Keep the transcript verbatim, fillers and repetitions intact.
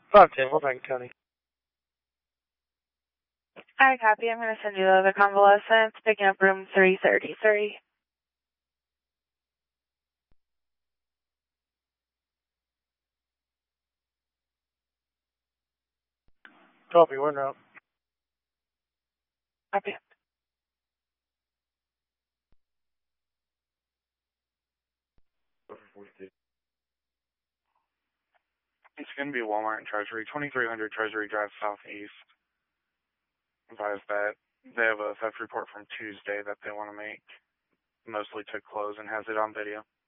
five ten, Wilbank County. I copy. I'm going to send you the other convalescents, picking up room three thirty-three. Copy, we're en route. Copy. It's going to be Walmart and Treasury, twenty-three hundred Treasury Drive Southeast. Advise that they have a theft report from Tuesday that they want to make. Mostly took clothes and has it on video.